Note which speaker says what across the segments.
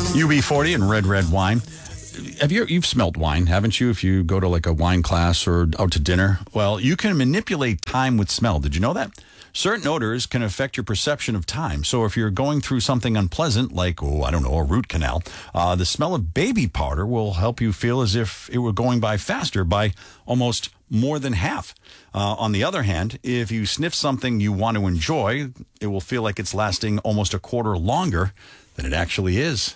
Speaker 1: UB40 and red wine. You've smelled wine, haven't you? If you go to like a wine class or out to dinner, well, you can manipulate time with smell. Did you know that? Certain odors can affect your perception of time. So if you're going through something unpleasant, like, a root canal, the smell of baby powder will help you feel as if it were going by faster by almost more than half. On the other hand, if you sniff something you want to enjoy, it will feel like it's lasting almost a quarter longer than it actually is.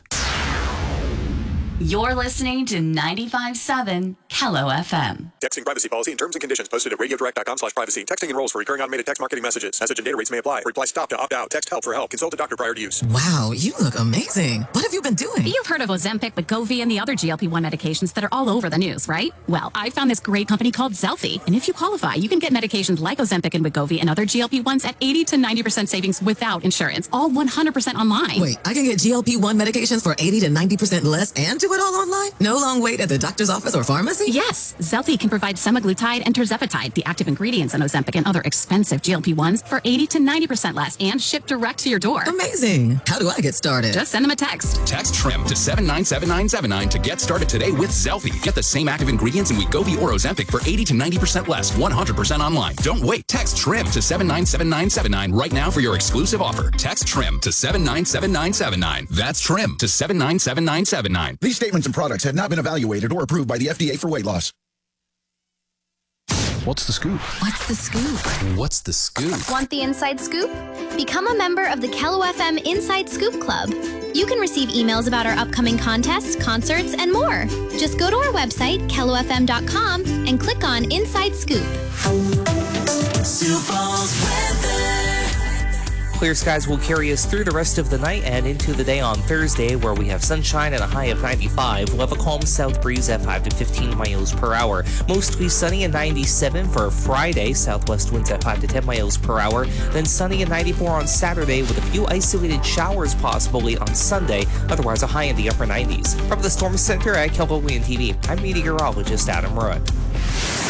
Speaker 2: You're listening to 95.7 Kello FM.
Speaker 3: Texting privacy policy and terms and conditions posted at radiodirect.com/privacy. Texting enrolls for recurring automated text marketing messages. Message and data rates may apply. Reply stop to opt out. Text help for help. Consult a doctor prior to use.
Speaker 4: Wow, you look amazing. What have you been doing?
Speaker 5: You've heard of Ozempic, Wegovy, and the other GLP-1 medications that are all over the news, right? Well, I found this great company called Zelfie. And if you qualify, you can get medications like Ozempic and Wegovy and other GLP-1s at 80 to 90% savings without insurance. All 100% online.
Speaker 4: Wait, I can get GLP-1 medications for 80 to 90% less and do it all online? No long wait at the doctor's office or pharmacy?
Speaker 5: Yes, Zelfie can provide semaglutide and tirzepatide, the active ingredients in Ozempic and other expensive GLP-1s, for 80 to 90% less and shipped direct to your door.
Speaker 4: Amazing. How do I get started?
Speaker 5: Just send them a text.
Speaker 6: Text TRIM to 797979 to get started today with Zelfie. Get the same active ingredients in Wegovy or Ozempic for 80 to 90% less, 100% online. Don't wait. Text TRIM to 797979 right now for your exclusive offer. Text TRIM to 797979. That's TRIM to 797979.
Speaker 7: These statements and products have not been evaluated or approved by the FDA for weight loss.
Speaker 1: What's the scoop?
Speaker 8: What's the scoop?
Speaker 6: What's the scoop?
Speaker 8: Want the inside scoop? Become a member of the Kello FM Inside Scoop Club. You can receive emails about our upcoming contests, concerts, and more. Just go to our website, kellofm.com, and click on Inside Scoop.
Speaker 9: Sioux Falls weather. Clear skies will carry us through the rest of the night and into the day on Thursday, where we have sunshine and a high of 95. We'll have a calm south breeze at 5 to 15 miles per hour. Mostly sunny and 97 for Friday. Southwest winds at 5 to 10 miles per hour. Then sunny and 94 on Saturday, with a few isolated showers possible late on Sunday. Otherwise, a high in the upper 90s. From the Storm Center at Kelvin TV, I'm meteorologist Adam Rudd.